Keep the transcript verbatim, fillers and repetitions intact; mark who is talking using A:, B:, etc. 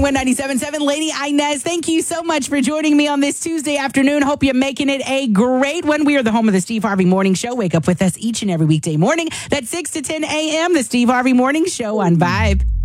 A: one ninety-seven point seven. Lady Inez, thank you so much for joining me on this Tuesday afternoon. Hope you're making it a great one. We are the home of the Steve Harvey Morning Show. Wake up with us each and every weekday morning. That's six to ten a.m. The Steve Harvey Morning Show on Vibe.